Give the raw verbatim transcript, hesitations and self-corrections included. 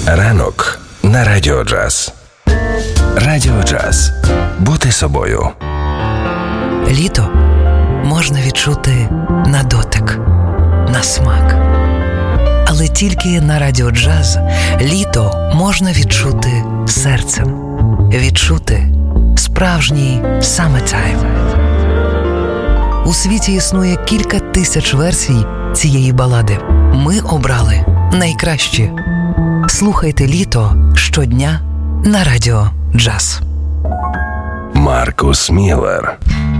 Ранок на Радіо Джаз. Радіо Джаз. Бути собою. Літо можна відчути на дотик, на смак. Але тільки на Радіо Джаз літо можна відчути серцем. Відчути справжній summertime. У світі існує кілька тисяч версій цієї балади. Ми обрали найкращі. Слухайте літо щодня на Радіо Джаз. Маркус Міллер.